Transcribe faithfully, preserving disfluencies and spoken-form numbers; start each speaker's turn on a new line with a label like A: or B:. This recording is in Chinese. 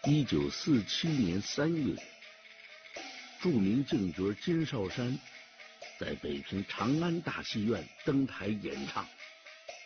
A: 一九四七年三月，著名净角金少山在北平长安大戏院登台演唱。